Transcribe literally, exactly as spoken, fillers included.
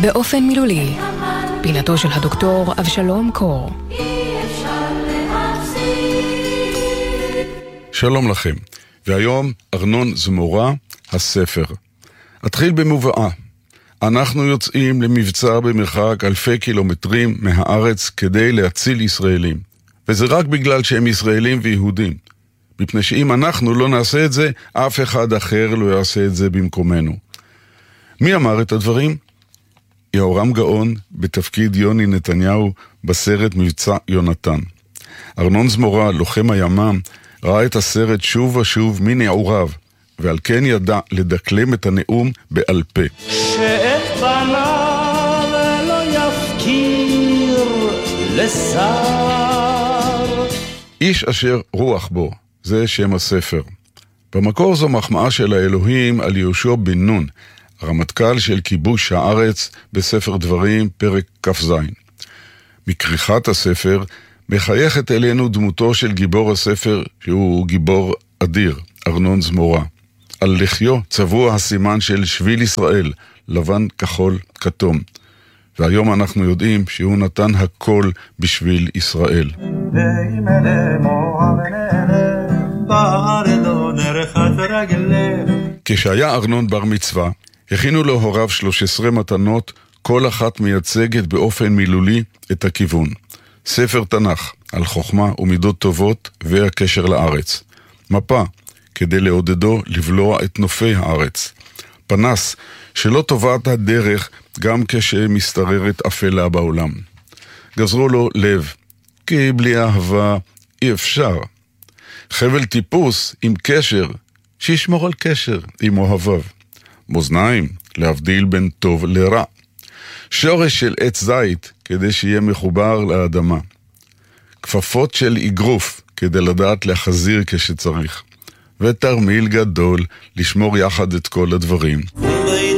באופן מילולי, פינתו של הדוקטור אבשלום קור. שלום לכם, והיום ארנון זמורה, הספר. אתחיל במובאה. אנחנו יוצאים למבצע במרחק אלפי קילומטרים מהארץ כדי להציל ישראלים. וזה רק בגלל שהם ישראלים ויהודים. מפני שאם אנחנו לא נעשה את זה, אף אחד אחר לא יעשה את זה במקומנו. מי אמר את הדברים? יהורם גאון בתפקיד יוני נתניהו בסרט מבצע יונתן. ארנון זמורה, לוחם הימ"מ, ראה את הסרט שוב ושוב מנעוריו, ועל כן ידע לדקלם את הנאום בעל פה. שאת בניו לא יפקיר לשר. איש אשר רוח בו, זה שם הספר. במקור זו מחמאה של האלוהים על יהושע בן נון, הרמטכ"ל של כיבוש הארץ בספר דברים, פרק כ"ז. מכריכת הספר מחייכת אלינו דמותו של גיבור הספר, שהוא גיבור אדיר, ארנון זמורה. על לחיו צבוע הסימן של שביל ישראל, לבן, כחול, כתום. והיום אנחנו יודעים שהוא נתן הכל בשביל ישראל. כשהיה ארנון בר מצווה, הכינו לו הוריו שלוש עשרה מתנות, כל אחת מייצגת באופן מילולי את הכיוון. ספר תנ"ך על חוכמה ומידות טובות והקשר לארץ. מפה כדי לעודדו לבלוע את נופי הארץ. פנס שלא טובת הדרך גם כשמסתררת אפלה בעולם. גזרו לו לב, כי בלי אהבה אי אפשר. חבל טיפוס עם קשר, שישמור על קשר עם אוהביו. מאזניים, להבדיל בין טוב לרע. שורש של עץ זית, כדי שיהיה מחובר לאדמה. כפפות של אגרוף, כדי לדעת להחזיר כשצריך. ותרמיל גדול, לשמור יחד את כל הדברים.